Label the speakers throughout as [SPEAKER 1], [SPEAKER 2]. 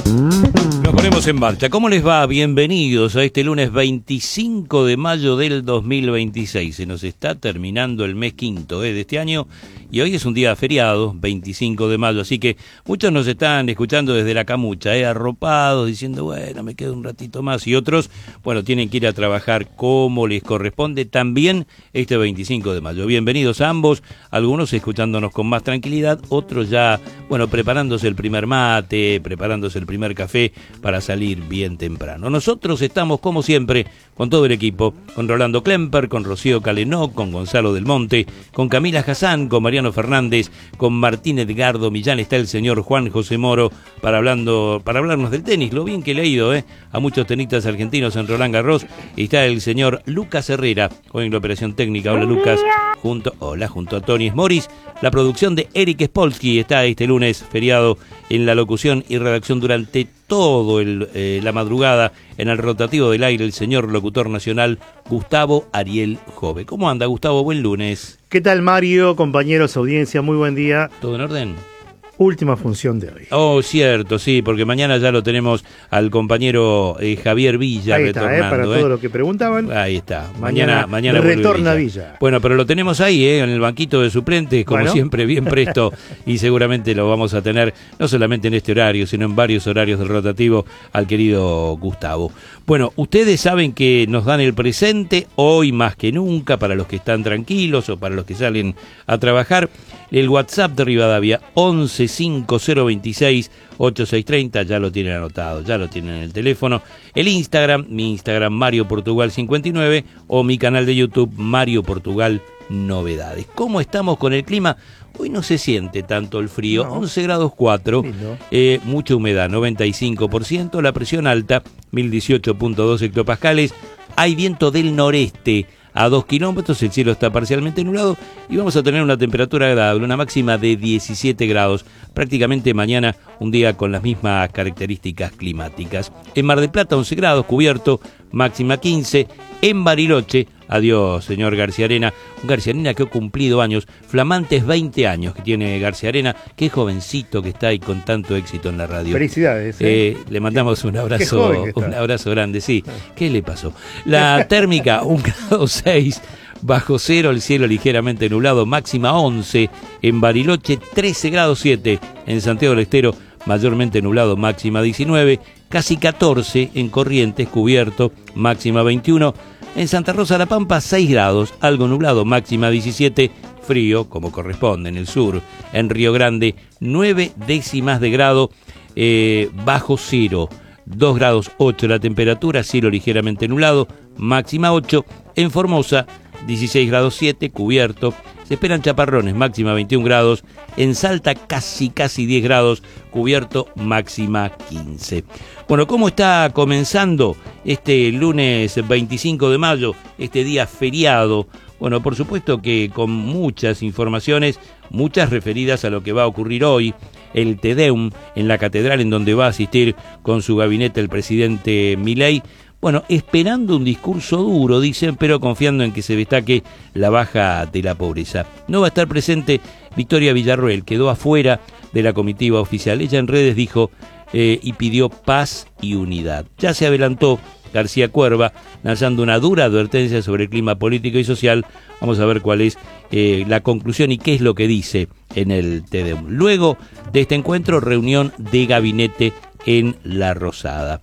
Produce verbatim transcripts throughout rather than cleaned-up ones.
[SPEAKER 1] Nos ponemos en marcha. ¿Cómo les va? Bienvenidos a este lunes veinticinco de mayo del dos mil veintiséis. Se nos está terminando el mes quinto eh, de este año y hoy es un día feriado, veinticinco de mayo. Así que muchos nos están escuchando desde la camucha, eh, arropados, diciendo, bueno, me quedo un ratito más. Y otros, bueno, tienen que ir a trabajar como les corresponde también este veinticinco de mayo. Bienvenidos a ambos, algunos escuchándonos con más tranquilidad, otros ya, bueno, preparándose el primer mate, preparándose el primer café para salir bien temprano. Nosotros estamos, como siempre, con todo el equipo, con Rolando Klemper, con Rocío Calenó, con Gonzalo Del Monte, con Camila Hassan, con Mariano Fernández, con Martín Edgardo Millán, está el señor Juan José Moro para hablando, para hablarnos del tenis, lo bien que le ha ido eh, a muchos tenistas argentinos en Roland Garros. Y está el señor Lucas Herrera, hoy en la operación técnica. Hola Lucas, junto, hola, junto a Tony Smoris. La producción de Eric Spolsky está este lunes feriado en la locución y redacción durante todo el, eh, la madrugada en el rotativo del aire el señor locutor nacional Gustavo Ariel Jove. ¿Cómo anda, Gustavo? Buen lunes.
[SPEAKER 2] ¿Qué tal, Mario? Compañeros, audiencia, muy buen día.
[SPEAKER 1] ¿Todo en orden?
[SPEAKER 2] Última función de hoy.
[SPEAKER 1] Oh, cierto, sí, porque mañana ya lo tenemos al compañero eh, Javier Villa
[SPEAKER 2] ahí está,
[SPEAKER 1] retornando.
[SPEAKER 2] Eh, para
[SPEAKER 1] eh.
[SPEAKER 2] todo lo que preguntaban.
[SPEAKER 1] Ahí está.
[SPEAKER 2] Mañana,
[SPEAKER 1] mañana, mañana
[SPEAKER 2] retorna
[SPEAKER 1] Villa.
[SPEAKER 2] Villa.
[SPEAKER 1] Bueno, pero lo tenemos ahí, eh, en el banquito de suplentes, como
[SPEAKER 2] bueno.
[SPEAKER 1] siempre, bien presto, y seguramente lo vamos a tener no solamente en este horario, sino en varios horarios del rotativo al querido Gustavo. Bueno, ustedes saben que nos dan el presente, hoy más que nunca, para los que están tranquilos o para los que salen a trabajar. El WhatsApp de Rivadavia, once cinco cero veintiséis ochenta y seis treinta, ya lo tienen anotado, ya lo tienen en el teléfono. El Instagram, mi Instagram Mario Portugal cincuenta y nueve, o mi canal de YouTube Mario Portugal Novedades. ¿Cómo estamos con el clima? Hoy no se siente tanto el frío, no. once grados cuatro, eh, mucha humedad, noventa y cinco por ciento, la presión alta, mil dieciocho punto dos hectopascales, hay viento del noreste a dos kilómetros, el cielo está parcialmente nublado y vamos a tener una temperatura agradable, una máxima de diecisiete grados, prácticamente mañana un día con las mismas características climáticas. En Mar del Plata once grados, cubierto, máxima quince, en Bariloche, adiós señor García Arena, un García Arena que ha cumplido años, flamantes veinte años que tiene García Arena, qué jovencito que está ahí con tanto éxito en la radio.
[SPEAKER 2] Felicidades. ¿eh?
[SPEAKER 1] Eh, le mandamos un abrazo, un abrazo grande, sí. ¿Qué le pasó? La térmica, un grado seis, bajo cero, el cielo ligeramente nublado, máxima once, en Bariloche trece grados siete, en Santiago del Estero mayormente nublado, máxima diecinueve, casi catorce, en Corrientes cubierto, máxima veintiuno, en Santa Rosa La Pampa seis grados, algo nublado, máxima diecisiete, frío como corresponde en el sur. En Río Grande nueve décimas de grado, eh, bajo cero, dos grados ocho la temperatura, cielo ligeramente nublado, máxima ocho. En Formosa dieciséis grados siete, cubierto, se esperan chaparrones, máxima veintiún grados. En Salta casi casi diez grados, cubierto, máxima quince. Bueno, ¿cómo está comenzando este lunes veinticinco de mayo, este día feriado? Bueno, por supuesto que con muchas informaciones, muchas referidas a lo que va a ocurrir hoy, el Te Deum en la catedral en donde va a asistir con su gabinete el presidente Milei. Bueno, esperando un discurso duro, dicen, pero confiando en que se destaque la baja de la pobreza. No va a estar presente Victoria Villarroel, quedó afuera de la comitiva oficial. Ella en redes dijo eh, y pidió paz y unidad. Ya se adelantó García Cuerva, lanzando una dura advertencia sobre el clima político y social. Vamos a ver cuál es eh, la conclusión y qué es lo que dice en el Te Deum. Luego de este encuentro, reunión de gabinete en La Rosada.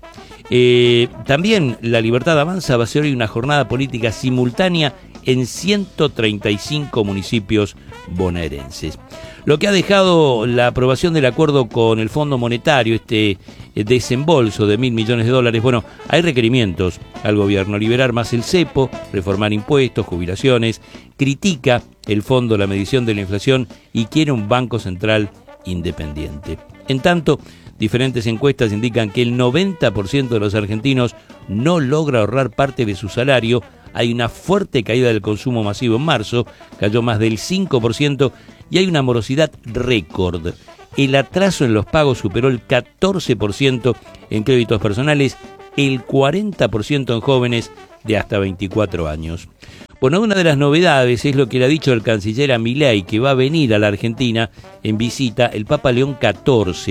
[SPEAKER 1] Eh, también La Libertad Avanza va a ser hoy una jornada política simultánea en ciento treinta y cinco municipios bonaerenses. Lo que ha dejado la aprobación del acuerdo con el Fondo Monetario, este desembolso de mil millones de dólares, bueno, hay requerimientos al gobierno: liberar más el cepo, reformar impuestos, jubilaciones, critica el fondo la medición de la inflación y quiere un banco central independiente. En tanto, diferentes encuestas indican que el noventa por ciento de los argentinos no logra ahorrar parte de su salario. Hay una fuerte caída del consumo masivo en marzo, cayó más del cinco por ciento y hay una morosidad récord. El atraso en los pagos superó el catorce por ciento en créditos personales, el cuarenta por ciento en jóvenes de hasta veinticuatro años. Bueno, una de las novedades es lo que le ha dicho el canciller a Milei, que va a venir a la Argentina en visita el Papa León catorce.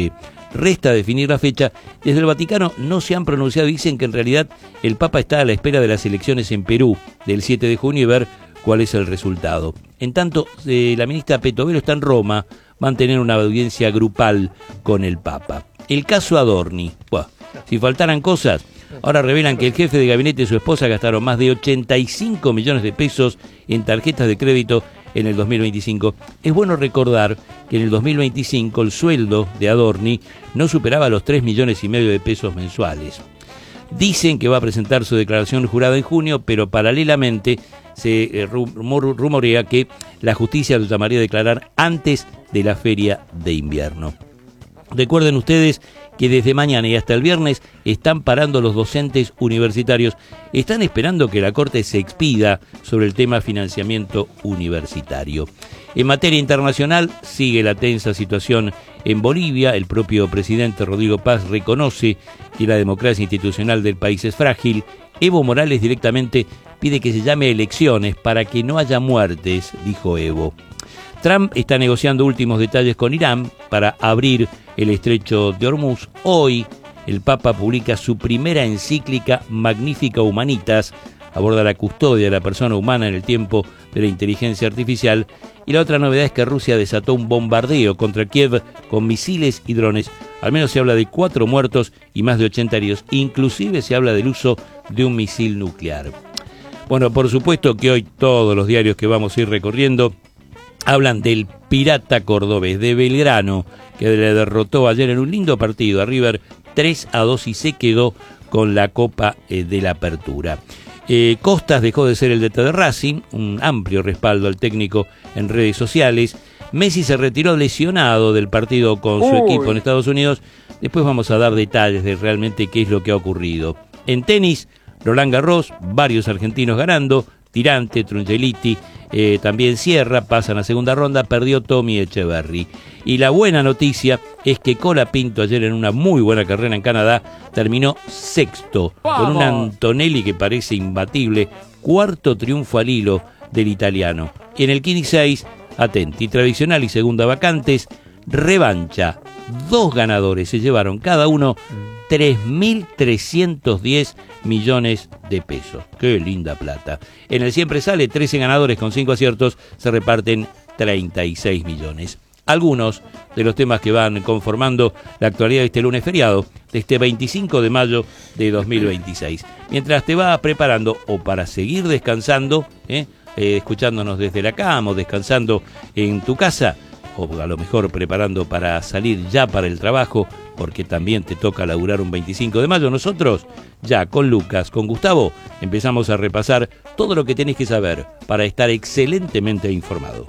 [SPEAKER 1] Resta definir la fecha. Desde el Vaticano no se han pronunciado. Dicen que en realidad el Papa está a la espera de las elecciones en Perú del siete de junio y ver cuál es el resultado. En tanto, eh, la ministra Petovelo está en Roma. Van a tener una audiencia grupal con el Papa. El caso Adorni. Buah, si faltaran cosas, ahora revelan que el jefe de gabinete y su esposa gastaron más de ochenta y cinco millones de pesos en tarjetas de crédito en el dos mil veinticinco. Es bueno recordar que en el dos mil veinticinco el sueldo de Adorni no superaba los tres millones y medio de pesos mensuales. Dicen que va a presentar su declaración jurada en junio, pero paralelamente se eh, rumorea que la justicia lo llamaría a declarar antes de la feria de invierno. Recuerden ustedes que desde mañana y hasta el viernes están parando los docentes universitarios. Están esperando que la Corte se expida sobre el tema financiamiento universitario. En materia internacional sigue la tensa situación en Bolivia. El propio presidente Rodrigo Paz reconoce que la democracia institucional del país es frágil. Evo Morales directamente pide que se llame elecciones para que no haya muertes, dijo Evo. Trump está negociando últimos detalles con Irán para abrir el estrecho de Hormuz. Hoy el Papa publica su primera encíclica Magnificat Humanitas, aborda la custodia de la persona humana en el tiempo de la inteligencia artificial. Y la otra novedad es que Rusia desató un bombardeo contra Kiev con misiles y drones. Al menos se habla de cuatro muertos y más de ochenta heridos. Inclusive se habla del uso de un misil nuclear. Bueno, por supuesto que hoy todos los diarios que vamos a ir recorriendo hablan del Pirata cordobés de Belgrano, que le derrotó ayer en un lindo partido a River tres a dos y se quedó con la Copa eh, de la Apertura. Eh, Costas dejó de ser el D T de Racing, un amplio respaldo al técnico en redes sociales. Messi se retiró lesionado del partido con su Uy. equipo en Estados Unidos. Después vamos a dar detalles de realmente qué es lo que ha ocurrido. En tenis, Roland Garros, varios argentinos ganando. Tirante, Trungeliti, eh, también Sierra, pasan a segunda ronda, perdió Tommy Echeverry. Y la buena noticia es que Colapinto ayer en una muy buena carrera en Canadá terminó sexto, ¡Vamos! Con un Antonelli que parece imbatible, cuarto triunfo al hilo del italiano. Y en el quince y seis, atenti, tradicional y segunda vacantes, revancha, dos ganadores se llevaron cada uno tres mil trescientos diez millones de pesos. ¡Qué linda plata! En el Siempre Sale, trece ganadores con cinco aciertos, se reparten treinta y seis millones. Algunos de los temas que van conformando la actualidad de este lunes feriado, de este veinticinco de mayo de dos mil veintiséis. Mientras te vas preparando o para seguir descansando, ¿eh? Eh, escuchándonos desde la cama o descansando en tu casa, o a lo mejor preparando para salir ya para el trabajo, porque también te toca laburar un veinticinco de mayo. Nosotros, ya con Lucas, con Gustavo, empezamos a repasar todo lo que tenés que saber para estar excelentemente informado.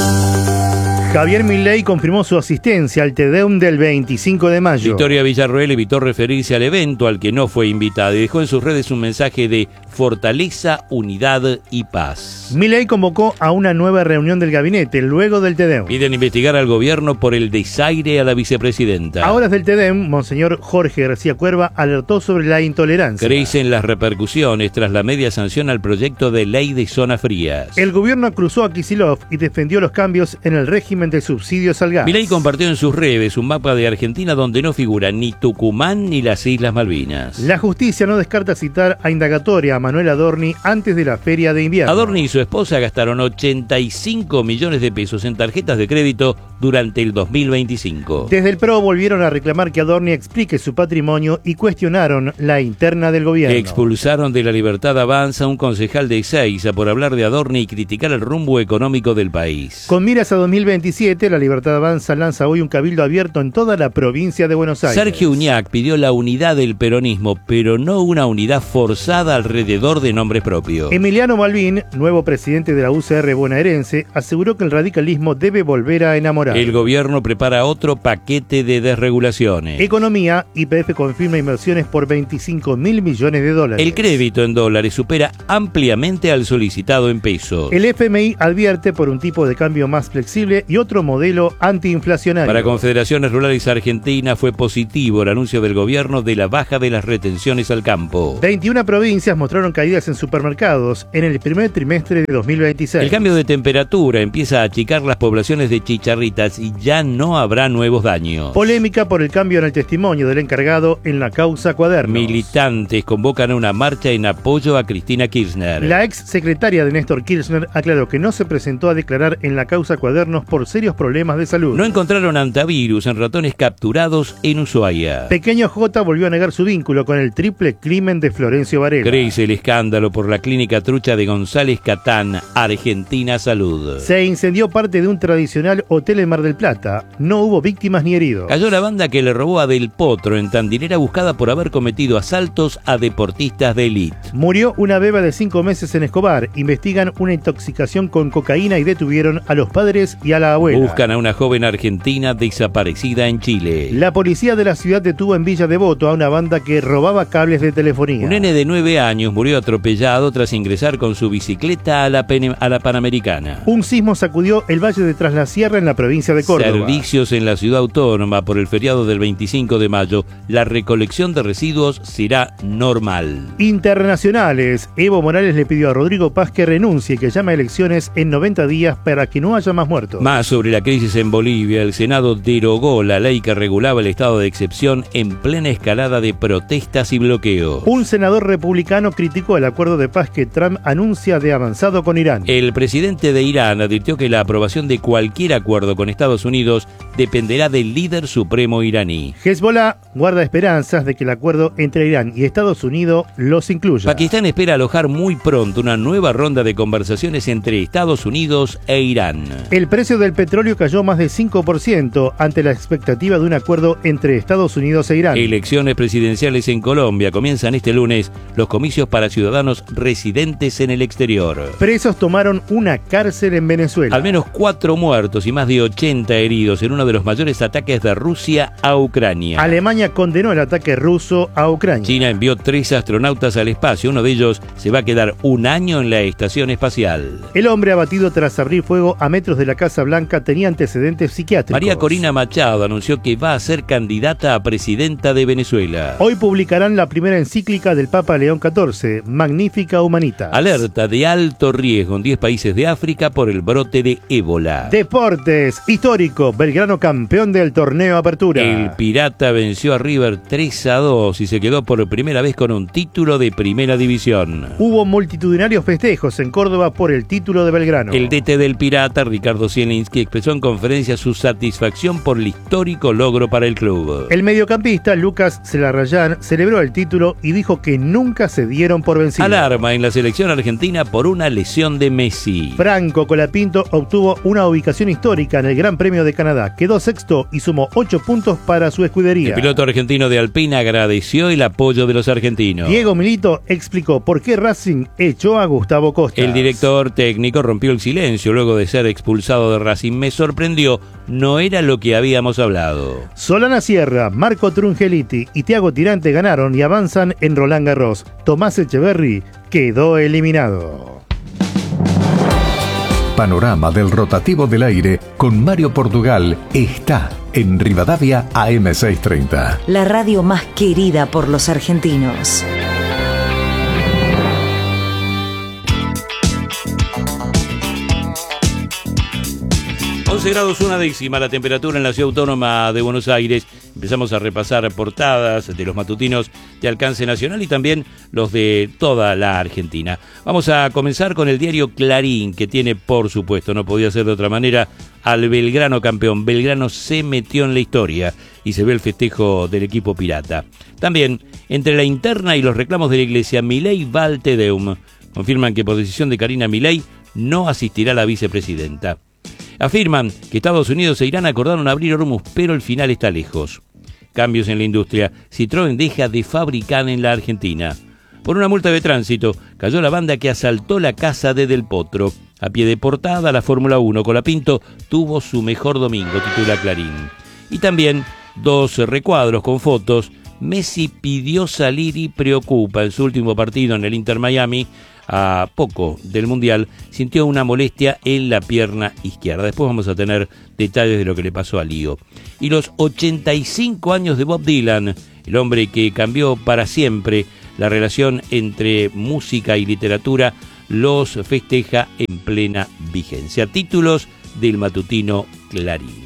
[SPEAKER 2] Javier Milei confirmó su asistencia al Te Deum del veinticinco de mayo.
[SPEAKER 1] Victoria Villarroel evitó referirse al evento al que no fue invitada y dejó en sus redes un mensaje de fortaleza, unidad y paz.
[SPEAKER 2] Milei convocó a una nueva reunión del gabinete luego del Te Deum.
[SPEAKER 1] Piden investigar al gobierno por el desaire a la vicepresidenta.
[SPEAKER 2] A horas del Te Deum, Monseñor Jorge García Cuerva alertó sobre la intolerancia.
[SPEAKER 1] Crecen las repercusiones tras la media sanción al proyecto de ley de zonas frías.
[SPEAKER 2] El gobierno acusó a Kicillof y defendió los cambios en el régimen de subsidios al gas.
[SPEAKER 1] Milei compartió en sus redes un mapa de Argentina donde no figura ni Tucumán ni las Islas Malvinas.
[SPEAKER 2] La justicia no descarta citar a indagatoria a Manuel Adorni antes de la feria de invierno.
[SPEAKER 1] Adorni y su esposa gastaron ochenta y cinco millones de pesos en tarjetas de crédito durante el dos mil veinticinco.
[SPEAKER 2] Desde el P R O volvieron a reclamar que Adorni explique su patrimonio y cuestionaron la interna del gobierno.
[SPEAKER 1] Expulsaron de La Libertad Avanza un concejal de Ezeiza por hablar de Adorni y criticar el rumbo económico del país.
[SPEAKER 2] Con miras a dos mil veintisiete, La Libertad Avanza lanza hoy un cabildo abierto en toda la provincia de Buenos Aires.
[SPEAKER 1] Sergio Uñac pidió la unidad del peronismo, pero no una unidad forzada alrededor de nombres propios.
[SPEAKER 2] Emiliano Malvin, nuevo presidente de la U C R bonaerense, aseguró que el radicalismo debe volver a enamorar.
[SPEAKER 1] El gobierno prepara otro paquete de desregulaciones.
[SPEAKER 2] Economía, Y P F confirma inversiones por veinticinco mil millones de dólares.
[SPEAKER 1] El crédito en dólares supera ampliamente al solicitado en pesos.
[SPEAKER 2] El F M I advierte por un tipo de cambio más flexible y otro modelo antiinflacionario.
[SPEAKER 1] Para Confederaciones Rurales Argentina fue positivo el anuncio del gobierno de la baja de las retenciones al campo.
[SPEAKER 2] veintiuna provincias mostraron caídas en supermercados en el primer trimestre de dos mil veintiséis.
[SPEAKER 1] El cambio de temperatura empieza a achicar las poblaciones de chicharrita cuentas y ya no habrá nuevos daños.
[SPEAKER 2] Polémica por el cambio en el testimonio del encargado en la causa Cuadernos.
[SPEAKER 1] Militantes convocan a una marcha en apoyo a Cristina Kirchner.
[SPEAKER 2] La ex secretaria de Néstor Kirchner aclaró que no se presentó a declarar en la causa Cuadernos por serios problemas de salud.
[SPEAKER 1] No encontraron antivirus en ratones capturados en Ushuaia.
[SPEAKER 2] Pequeño J volvió a negar su vínculo con el triple crimen de Florencio Varela.
[SPEAKER 1] Crece el escándalo por la clínica trucha de González Catán, Argentina Salud.
[SPEAKER 2] Se incendió parte de un tradicional hotel en Mar del Plata. No hubo víctimas ni heridos.
[SPEAKER 1] Cayó la banda que le robó a Del Potro en Tandil, era buscada por haber cometido asaltos a deportistas de élite.
[SPEAKER 2] Murió una beba de cinco meses en Escobar. Investigan una intoxicación con cocaína y detuvieron a los padres y a la abuela.
[SPEAKER 1] Buscan a una joven argentina desaparecida en Chile.
[SPEAKER 2] La policía de la ciudad detuvo en Villa Devoto a una banda que robaba cables de telefonía.
[SPEAKER 1] Un nene de nueve años murió atropellado tras ingresar con su bicicleta a la, Pen- a la Panamericana.
[SPEAKER 2] Un sismo sacudió el valle de Tras la Sierra en la provincia de Córdoba.
[SPEAKER 1] Servicios en la ciudad autónoma por el feriado del veinticinco de mayo. La recolección de residuos será normal.
[SPEAKER 2] Internacionales. Evo Morales le pidió a Rodrigo Paz que renuncie y que llame a elecciones en noventa días para que no haya más muertos.
[SPEAKER 1] Más sobre la crisis en Bolivia. El Senado derogó la ley que regulaba el estado de excepción en plena escalada de protestas y bloqueos.
[SPEAKER 2] Un senador republicano criticó el acuerdo de paz que Trump anuncia de avanzado con Irán.
[SPEAKER 1] El presidente de Irán advirtió que la aprobación de cualquier acuerdo con Estados Unidos dependerá del líder supremo iraní.
[SPEAKER 2] Hezbollah guarda esperanzas de que el acuerdo entre Irán y Estados Unidos los incluya.
[SPEAKER 1] Pakistán espera alojar muy pronto una nueva ronda de conversaciones entre Estados Unidos e Irán.
[SPEAKER 2] El precio del petróleo cayó más de cinco por ciento ante la expectativa de un acuerdo entre Estados Unidos e Irán.
[SPEAKER 1] Elecciones presidenciales en Colombia. Comienzan este lunes los comicios para ciudadanos residentes en el exterior.
[SPEAKER 2] Presos tomaron una cárcel en Venezuela.
[SPEAKER 1] Al menos cuatro muertos y más de ochenta heridos en uno de los mayores ataques de Rusia a Ucrania.
[SPEAKER 2] Alemania condenó el ataque ruso a Ucrania.
[SPEAKER 1] China envió tres astronautas al espacio. Uno de ellos se va a quedar un año en la estación espacial.
[SPEAKER 2] El hombre abatido tras abrir fuego a metros de la Casa Blanca tenía antecedentes psiquiátricos.
[SPEAKER 1] María Corina Machado anunció que va a ser candidata a presidenta de Venezuela.
[SPEAKER 2] Hoy publicarán la primera encíclica del Papa León catorce, Magnifica Humanitas.
[SPEAKER 1] Alerta de alto riesgo en diez países de África por el brote de ébola.
[SPEAKER 2] Deportes, histórico, Belgrano campeón del torneo Apertura.
[SPEAKER 1] El Pirata venció a River tres a dos y se quedó por primera vez con un título de primera división.
[SPEAKER 2] Hubo multitudinarios festejos en Córdoba por el título de Belgrano.
[SPEAKER 1] El D T del Pirata, Ricardo Zielinski, expresó en conferencia su satisfacción por el histórico logro para el club.
[SPEAKER 2] El mediocampista Lucas Celarrayán celebró el título y dijo que nunca se dieron por vencidos.
[SPEAKER 1] Alarma en la selección argentina por una lesión de Messi.
[SPEAKER 2] Franco Colapinto obtuvo una ubicación histórica en el Gran Premio de Canadá. Quedó sexto y sumó ocho puntos para su escudería.
[SPEAKER 1] El piloto argentino de Alpine agradeció el apoyo de los argentinos.
[SPEAKER 2] Diego Milito explicó por qué Racing echó a Gustavo Costa.
[SPEAKER 1] El director técnico rompió el silencio luego de ser expulsado de Racing. Me sorprendió, no era lo que habíamos hablado.
[SPEAKER 2] Solana Sierra, Marco Trungeliti y Thiago Tirante ganaron y avanzan en Roland Garros. Tomás Echeverry quedó eliminado.
[SPEAKER 3] Panorama del rotativo del aire con Mario Portugal está en Rivadavia A M seiscientos treinta.
[SPEAKER 4] La radio más querida por los argentinos.
[SPEAKER 1] once grados una décima la temperatura en la ciudad autónoma de Buenos Aires. Empezamos a repasar portadas de los matutinos de alcance nacional y también los de toda la Argentina. Vamos a comenzar con el diario Clarín, que tiene, por supuesto, no podía ser de otra manera, al Belgrano campeón. Belgrano se metió en la historia y se ve el festejo del equipo pirata. También, entre la interna y los reclamos de la iglesia, Milei va al Te Deum. Confirman que por decisión de Karina Milei no asistirá la vicepresidenta. Afirman que Estados Unidos e Irán acordaron abrir Hormuz, pero el final está lejos. Cambios en la industria. Citroën deja de fabricar en la Argentina. Por una multa de tránsito, cayó la banda que asaltó la casa de Del Potro. A pie de portada, la Fórmula uno. Colapinto tuvo su mejor domingo, titula Clarín. Y también dos recuadros con fotos. Messi pidió salir y preocupa. En su último partido en el Inter Miami, a poco del Mundial, sintió una molestia en la pierna izquierda. Después vamos a tener detalles de lo que le pasó a Lío. Y los ochenta y cinco años de Bob Dylan, el hombre que cambió para siempre la relación entre música y literatura, los festeja en plena vigencia. Títulos del matutino Clarín.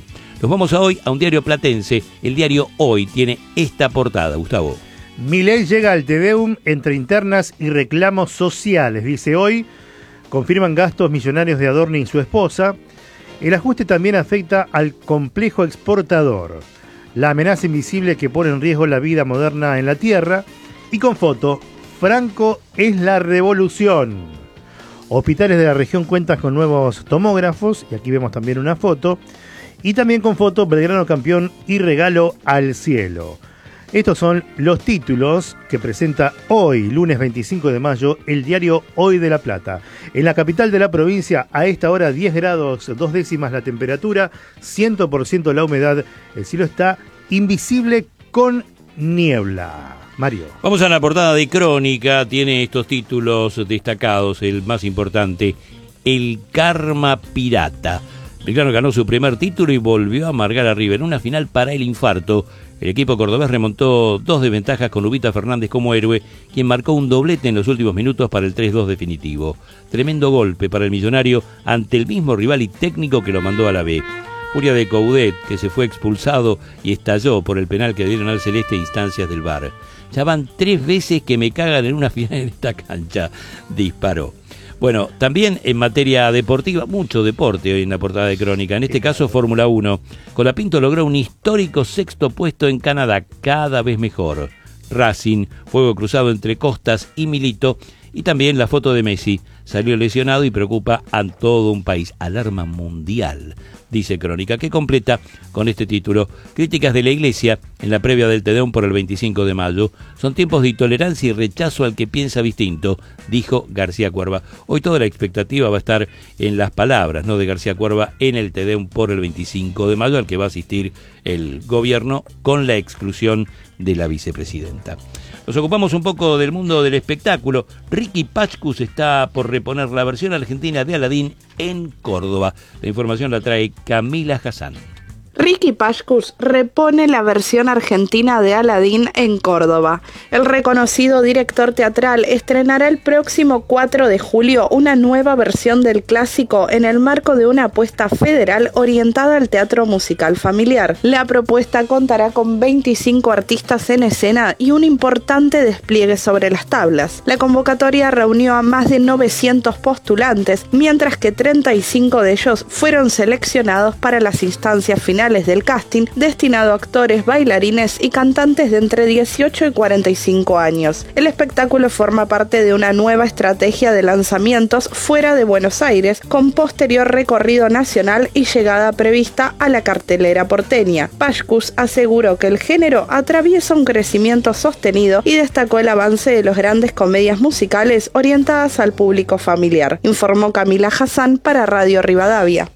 [SPEAKER 1] Nos vamos a hoy a un diario platense. El diario Hoy tiene esta portada, Gustavo.
[SPEAKER 2] Milei llega al Tedeum entre internas y reclamos sociales, dice Hoy. Confirman gastos millonarios de Adorni y su esposa. El ajuste también afecta al complejo exportador. La amenaza invisible que pone en riesgo la vida moderna en la tierra. Y con foto, Franco es la revolución. Hospitales de la región cuentan con nuevos tomógrafos. Y aquí vemos también una foto. Y también con foto, Belgrano campeón y regalo al cielo. Estos son los títulos que presenta hoy, lunes veinticinco de mayo, el diario Hoy de La Plata. En la capital de la provincia, a esta hora diez grados, dos décimas la temperatura, cien por ciento la humedad. El cielo está invisible con niebla. Mario.
[SPEAKER 1] Vamos a la portada de Crónica. Tiene estos títulos destacados. El más importante, el karma pirata. Belgrano ganó su primer título y volvió a amargar a River en una final para el infarto. El equipo cordobés remontó dos desventajas con Ubita Fernández como héroe, quien marcó un doblete en los últimos minutos para el tres dos definitivo. Tremendo golpe para el millonario ante el mismo rival y técnico que lo mandó a la B. Furia de Coudet, que se fue expulsado y estalló por el penal que dieron al Celeste a instancias del V A R. Ya van tres veces que me cagan en una final en esta cancha, disparó. Bueno, también en materia deportiva, mucho deporte hoy en la portada de Crónica, en este caso Fórmula uno. Colapinto logró un histórico sexto puesto en Canadá, cada vez mejor. Racing, fuego cruzado entre Costas y Milito, y también la foto de Messi. Salió lesionado y preocupa a todo un país. Alarma mundial, dice Crónica, que completa con este título. Críticas de la Iglesia en la previa del Tedeum por el veinticinco de mayo. Son tiempos de intolerancia y rechazo al que piensa distinto, dijo García Cuerva. Hoy toda la expectativa va a estar en las palabras, ¿no?, de García Cuerva en el Tedeum por el veinticinco de mayo, al que va a asistir el gobierno con la exclusión de la vicepresidenta. Nos ocupamos un poco del mundo del espectáculo. Ricky Pachkus está por reponer la versión argentina de Aladín en Córdoba. La información la trae Camila Hassan.
[SPEAKER 5] Ricky Pachkus repone la versión argentina de Aladín en Córdoba. El reconocido director teatral estrenará el próximo cuatro de julio una nueva versión del clásico en el marco de una apuesta federal orientada al teatro musical familiar. La propuesta contará con veinticinco artistas en escena y un importante despliegue sobre las tablas. La convocatoria reunió a más de novecientos postulantes, mientras que treinta y cinco de ellos fueron seleccionados para las instancias finales del casting, destinado a actores, bailarines y cantantes de entre dieciocho y cuarenta y cinco años. El espectáculo forma parte de una nueva estrategia de lanzamientos fuera de Buenos Aires, con posterior recorrido nacional y llegada prevista a la cartelera porteña. Pachkus aseguró que el género atraviesa un crecimiento sostenido y destacó el avance de las grandes comedias musicales orientadas al público familiar. Informó Camila Hassan para Radio Rivadavia.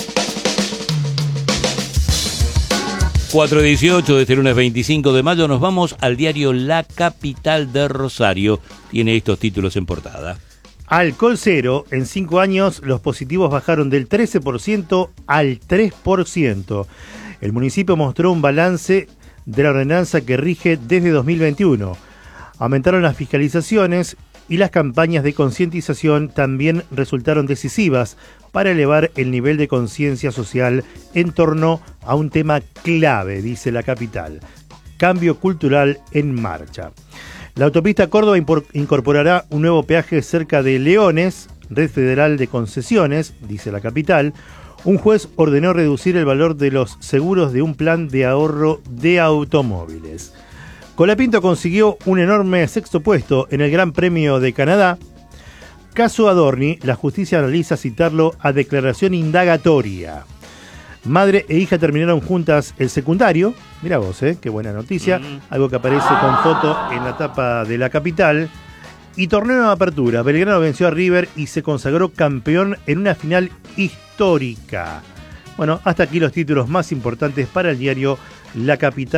[SPEAKER 1] cuatro dieciocho de este lunes veinticinco de mayo nos vamos al diario La Capital de Rosario. Tiene estos títulos en portada.
[SPEAKER 2] Alcohol cero, en cinco años los positivos bajaron del trece por ciento al tres por ciento. El municipio mostró un balance de la ordenanza que rige desde dos mil veintiuno. Aumentaron las fiscalizaciones y las campañas de concientización también resultaron decisivas para elevar el nivel de conciencia social en torno a un tema clave, dice La Capital. Cambio cultural en marcha. La autopista Córdoba incorporará un nuevo peaje cerca de Leones, red federal de concesiones, dice La Capital. Un juez ordenó reducir el valor de los seguros de un plan de ahorro de automóviles. Colapinto consiguió un enorme sexto puesto en el Gran Premio de Canadá. Caso Adorni, la justicia analiza citarlo a declaración indagatoria. Madre e hija terminaron juntas el secundario. Mira vos, ¿eh? Qué buena noticia. Mm. Algo que aparece con foto en la tapa de La Capital. Y torneo de apertura. Belgrano venció a River y se consagró campeón en una final histórica. Bueno, hasta aquí los títulos más importantes para el diario La Capital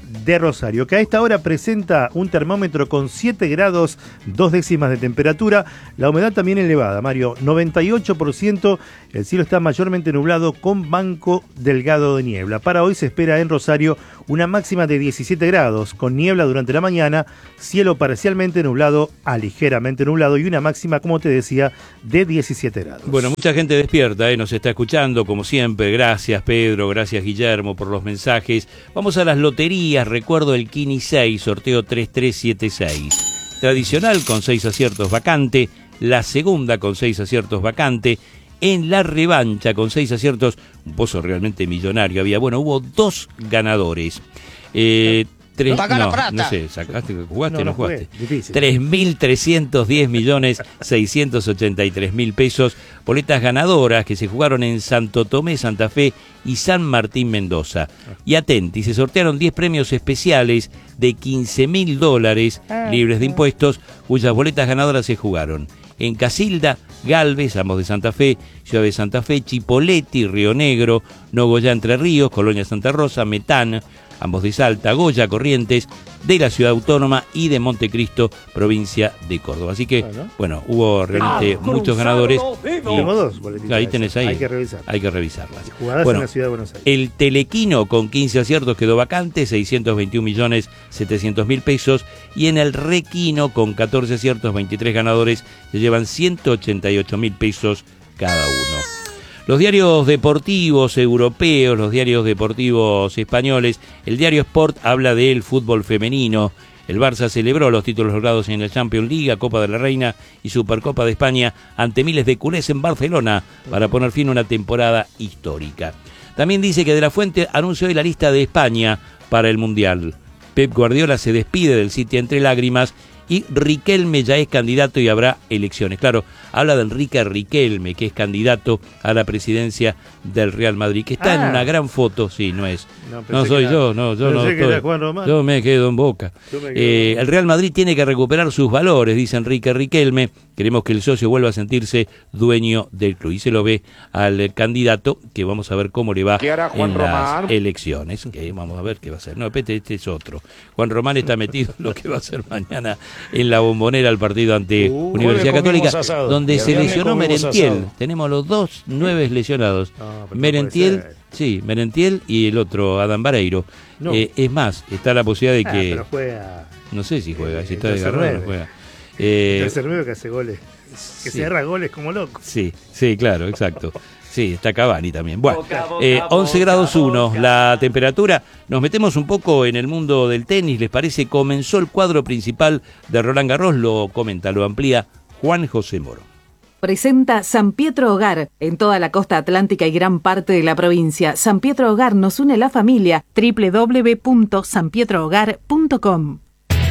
[SPEAKER 2] de Rosario, que a esta hora presenta un termómetro con siete grados, dos décimas de temperatura. La humedad también elevada, Mario, noventa y ocho por ciento. El cielo está mayormente nublado con banco delgado de niebla. Para hoy se espera en Rosario una máxima de diecisiete grados, con niebla durante la mañana, cielo parcialmente nublado a ligeramente nublado y una máxima, como te decía, de diecisiete grados.
[SPEAKER 1] Bueno, mucha gente despierta, ¿eh? Nos está escuchando, como siempre. Gracias, Pedro, gracias, Guillermo, por los mensajes. Vamos a las loterías. Recuerdo el Kini seis, sorteo tres tres siete seis. Tradicional con seis aciertos vacante, la segunda con seis aciertos vacante, en la revancha con seis aciertos, un pozo realmente millonario había. Bueno, hubo dos ganadores. Eh, tres, no, no sé, sacaste, jugaste o no, no, no jugaste. tres mil trescientos diez millones seiscientos ochenta y tres mil pesos, boletas ganadoras que se jugaron en Santo Tomé, Santa Fe y San Martín, Mendoza. Y atenti, se sortearon diez premios especiales de quince mil dólares libres de impuestos, cuyas boletas ganadoras se jugaron en Casilda, Galvez, ambos de Santa Fe, Ciudad de Santa Fe, Chipoleti, Río Negro, Nogoyá, Entre Ríos, Colonia Santa Rosa, Metán, ambos de Salta, Goya, Corrientes, de la Ciudad Autónoma y de Montecristo, provincia de Córdoba. Así que, bueno, bueno hubo realmente ah, muchos ganadores.
[SPEAKER 2] Tenemos dos boletitas.
[SPEAKER 1] Ahí tenés ahí.
[SPEAKER 2] Hay que revisar.
[SPEAKER 1] Hay que revisarlas.
[SPEAKER 2] Jugadas bueno, en la Ciudad de Buenos Aires.
[SPEAKER 1] El Telequino con quince aciertos quedó vacante, seiscientos veintiún millones setecientos mil pesos. Y en el Requino con catorce aciertos, veintitrés ganadores, se llevan ciento ochenta y ocho mil pesos cada uno. Los diarios deportivos europeos, los diarios deportivos españoles, el diario Sport habla del fútbol femenino. El Barça celebró los títulos logrados en la Champions League, Copa de la Reina y Supercopa de España ante miles de culés en Barcelona para poner fin a una temporada histórica. También dice que De la Fuente anunció hoy la lista de España para el Mundial. Pep Guardiola se despide del City entre lágrimas y Riquelme ya es candidato y habrá elecciones. Claro, habla de Enrique Riquelme, que es candidato a la presidencia del Real Madrid, que está ah. en una gran foto. Sí, no es. No, no soy era, yo, no, yo no estoy, yo me quedo en Boca. Me eh, el Real Madrid tiene que recuperar sus valores, dice Enrique Riquelme. Queremos que el socio vuelva a sentirse dueño del club. Y se lo ve al candidato, que vamos a ver cómo le va en Román? las elecciones. Que vamos a ver qué va a hacer. No, este, este es otro. Juan Román está metido en lo que va a hacer mañana en la Bombonera, el partido ante uh, Universidad Católica, donde se lesionó Merentiel. Asado. Tenemos los dos nueve lesionados. No, Merentiel, sí, Merentiel y el otro, Adán Vareiro. No. Eh, es más, está la posibilidad de que... Ah,
[SPEAKER 2] pero juega...
[SPEAKER 1] No sé si juega,
[SPEAKER 2] eh,
[SPEAKER 1] si está de Garrón no juega.
[SPEAKER 2] Eh, el tercer que hace goles, que sí. se agarra goles como loco.
[SPEAKER 1] Sí, sí, claro, exacto. Sí, está Cavani también. Bueno, eh, once grados uno la temperatura. Nos metemos un poco en el mundo del tenis, ¿les parece? Comenzó el cuadro principal de Roland Garros, lo comenta, lo amplía Juan José Moro.
[SPEAKER 4] Presenta San Pietro Hogar, en toda la costa atlántica y gran parte de la provincia. San Pietro Hogar nos une la familia, doble u doble u doble u punto san pietro hogar punto com.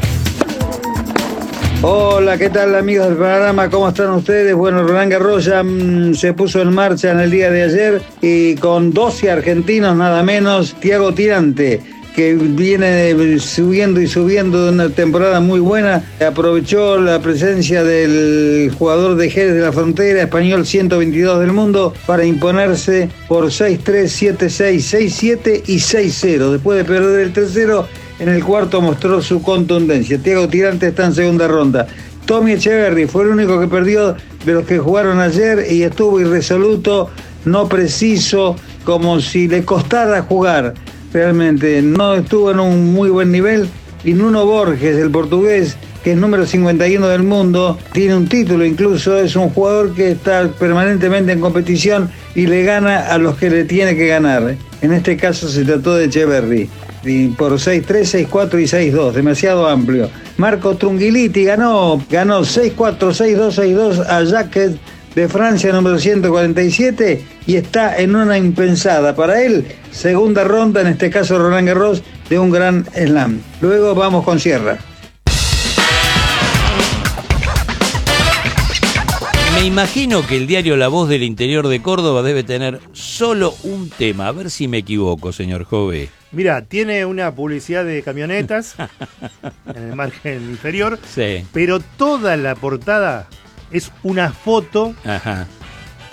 [SPEAKER 6] Hola, ¿qué tal amigos del programa? ¿Cómo están ustedes? Bueno, Roland Garros ya mmm, se puso en marcha en el día de ayer y con doce argentinos nada menos. Thiago Tirante, que viene subiendo y subiendo de una temporada muy buena, aprovechó la presencia del jugador de Jerez de la Frontera, español ciento veintidós del mundo, para imponerse por seis tres, siete seis, seis siete y seis cero. Después de perder el tercero, en el cuarto mostró su contundencia. Thiago Tirante está en segunda ronda. Tommy Echeverry fue el único que perdió de los que jugaron ayer y estuvo irresoluto, no preciso, como si le costara jugar. Realmente no estuvo en un muy buen nivel. Y Nuno Borges, el portugués, que es número cincuenta y uno del mundo, tiene un título incluso, es un jugador que está permanentemente en competición y le gana a los que le tiene que ganar. En este caso se trató de Echeverry. Y por seis tres, seis cuatro y seis dos, demasiado amplio. Marco Trungelliti ganó, ganó seis cuatro, seis dos, seis dos a Jacques de Francia, número ciento cuarenta y siete, y está en una impensada para él, segunda ronda, en este caso Roland Garros, de un gran slam. Luego vamos con Sierra.
[SPEAKER 1] Me imagino que el diario La Voz del Interior de Córdoba debe tener solo un tema, a ver si me equivoco, señor Jove.
[SPEAKER 2] Mira, tiene una publicidad de camionetas en el margen inferior,
[SPEAKER 1] sí,
[SPEAKER 2] pero toda la portada es una foto
[SPEAKER 1] Ajá.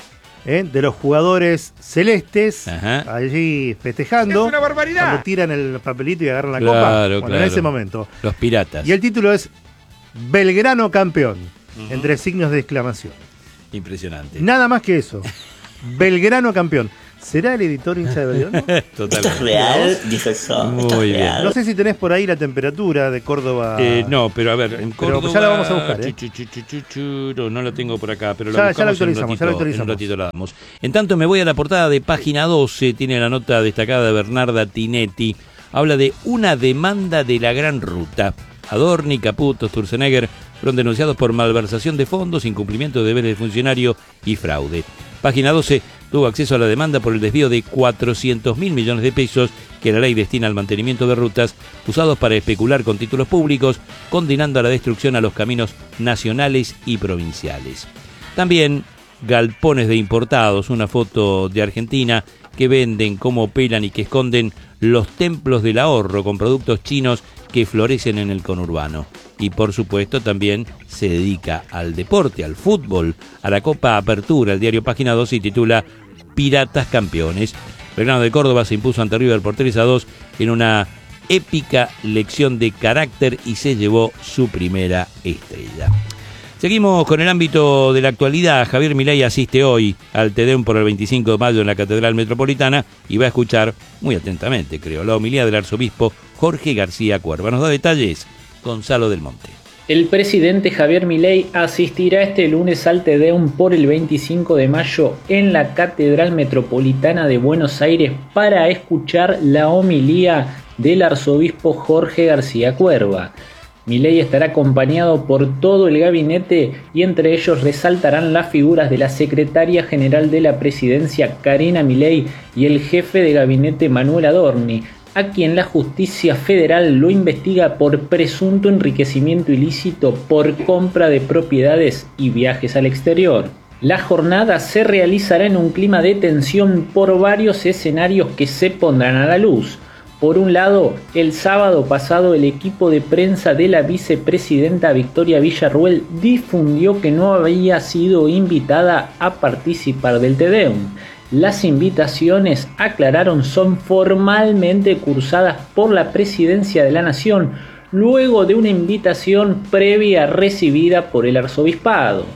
[SPEAKER 2] ¿eh? de los jugadores celestes,
[SPEAKER 1] Ajá.
[SPEAKER 2] allí festejando.
[SPEAKER 7] ¡Es una barbaridad!
[SPEAKER 2] Cuando tiran el papelito y agarran la
[SPEAKER 1] Claro,
[SPEAKER 2] copa. Bueno,
[SPEAKER 1] claro.
[SPEAKER 2] en ese momento.
[SPEAKER 1] Los piratas.
[SPEAKER 2] Y el título es Belgrano campeón, uh-huh. entre signos de exclamación.
[SPEAKER 1] Impresionante.
[SPEAKER 2] Nada más que eso. Belgrano campeón. ¿Será el editor hincha de Belgrano?
[SPEAKER 8] ¿Esto es real? Dijo eso.
[SPEAKER 1] Muy bien.
[SPEAKER 2] No sé si tenés por ahí la temperatura de Córdoba.
[SPEAKER 1] Eh, no, pero a ver, en Córdoba...
[SPEAKER 2] Pero ya la vamos a buscar, ¿eh?
[SPEAKER 1] Chu, chu, chu, chu, chu, no, no la tengo por acá, pero
[SPEAKER 2] ya,
[SPEAKER 1] la
[SPEAKER 2] ya la
[SPEAKER 1] buscamos en un
[SPEAKER 2] actualizamos,
[SPEAKER 1] ratito,
[SPEAKER 2] ya la actualizamos.
[SPEAKER 1] en un ratito la damos. En tanto me voy a la portada de Página doce, tiene la nota destacada de Bernarda Tinetti. Habla de una demanda de la Gran Ruta. Adorni, Caputo, Sturzenegger fueron denunciados por malversación de fondos, incumplimiento de deberes de funcionario y fraude. Página doce tuvo acceso a la demanda por el desvío de cuatrocientos mil millones de pesos que la ley destina al mantenimiento de rutas usados para especular con títulos públicos, condenando a la destrucción a los caminos nacionales y provinciales. También galpones de importados, una foto de Argentina que venden, cómo pelan y que esconden los templos del ahorro con productos chinos que florecen en el conurbano. Y por supuesto también se dedica al deporte, al fútbol, a la Copa Apertura. El diario Página doce y titula Piratas campeones. Belgrano de Córdoba se impuso ante River por tres a dos en una épica lección de carácter y se llevó su primera estrella. Seguimos con el ámbito de la actualidad. Javier Milei asiste hoy al Te Deum por el veinticinco de mayo en la Catedral Metropolitana y va a escuchar, muy atentamente creo, la homilía del arzobispo Jorge García Cuerva. Nos da detalles Gonzalo del Monte.
[SPEAKER 9] El presidente Javier Milei asistirá este lunes al Te Deum por el veinticinco de mayo en la Catedral Metropolitana de Buenos Aires para escuchar la homilía del arzobispo Jorge García Cuerva. Milei estará acompañado por todo el gabinete y entre ellos resaltarán las figuras de la secretaria general de la presidencia Karina Milei y el jefe de gabinete Manuel Adorni, a quien la justicia federal lo investiga por presunto enriquecimiento ilícito por compra de propiedades y viajes al exterior. La jornada se realizará en un clima de tensión por varios escenarios que se pondrán a la luz. Por un lado, el sábado pasado el equipo de prensa de la vicepresidenta Victoria Villarruel difundió que no había sido invitada a participar del Te Deum. Las invitaciones, aclararon, son formalmente cursadas por la Presidencia de la Nación, luego de una invitación previa recibida por el arzobispado.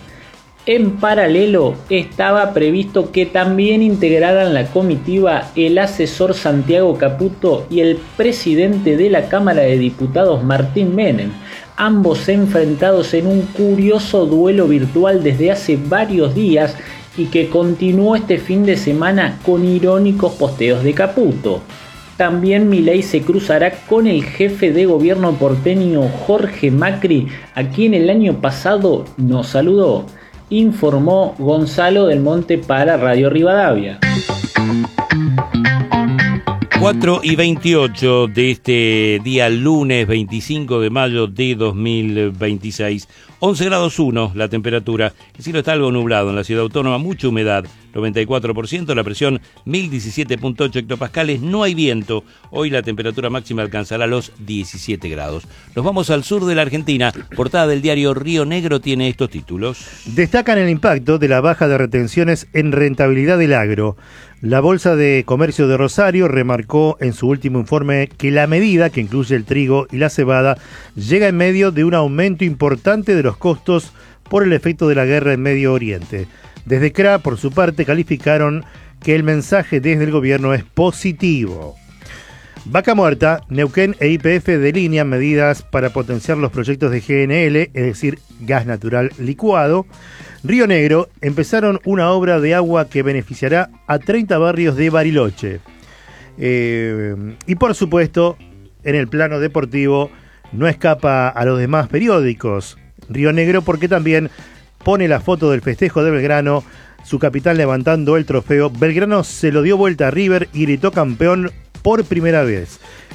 [SPEAKER 9] En paralelo, estaba previsto que también integraran la comitiva el asesor Santiago Caputo y el presidente de la Cámara de Diputados Martín Menem, ambos enfrentados en un curioso duelo virtual desde hace varios días y que continuó este fin de semana con irónicos posteos de Caputo. También Milei se cruzará con el jefe de gobierno porteño Jorge Macri, a quien el año pasado nos saludó, informó Gonzalo del Monte para Radio Rivadavia.
[SPEAKER 1] cuatro y veintiocho de este día lunes veinticinco de mayo de dos mil veintiséis. once grados uno la temperatura. El cielo está algo nublado en la ciudad autónoma, mucha humedad, noventa y cuatro por ciento, la presión mil diecisiete punto ocho hectopascales, no hay viento. Hoy la temperatura máxima alcanzará los diecisiete grados. Nos vamos al sur de la Argentina. Portada del diario Río Negro tiene estos títulos.
[SPEAKER 2] Destacan el impacto de la baja de retenciones en rentabilidad del agro. La Bolsa de Comercio de Rosario remarcó en su último informe que la medida, que incluye el trigo y la cebada, llega en medio de un aumento importante de los costos por el efecto de la guerra en Medio Oriente. Desde C R A, por su parte, calificaron que el mensaje desde el gobierno es positivo. Vaca Muerta, Neuquén e Y P F delinean medidas para potenciar los proyectos de G N L, es decir, gas natural licuado. Río Negro empezaron una obra de agua que beneficiará a treinta barrios de Bariloche. Eh, y por supuesto, en el plano deportivo, no escapa a los demás periódicos Río Negro, porque también pone la foto del festejo de Belgrano, su capitán levantando el trofeo. Belgrano se lo dio vuelta a River y gritó campeón por primera vez.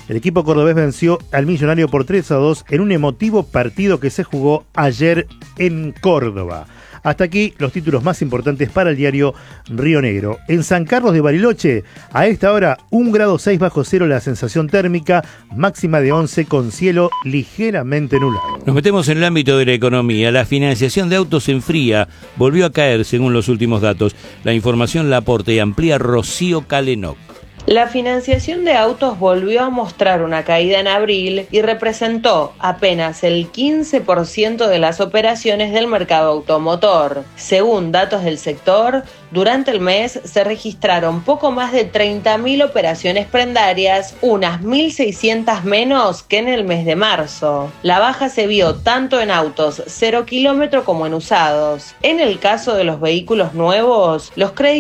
[SPEAKER 2] El equipo cordobés venció al Millonario por tres a dos en un emotivo partido que se jugó ayer en Córdoba. Hasta aquí los títulos más importantes para el diario Río Negro. En San Carlos de Bariloche, a esta hora, un grado seis bajo cero la sensación térmica, máxima de once con cielo ligeramente nublado.
[SPEAKER 1] Nos metemos en el ámbito de la economía. La financiación de autos se enfría, volvió a caer según los últimos datos. La información la aporta y amplía Rocío Calenoc.
[SPEAKER 7] La financiación de autos volvió a mostrar una caída en abril y representó apenas el quince por ciento de las operaciones del mercado automotor. Según datos del sector, durante el mes se registraron poco más de treinta mil operaciones prendarias, unas mil seiscientas menos que en el mes de marzo. La baja se vio tanto en autos cero kilómetro como en usados. En el caso de los vehículos nuevos, los créditos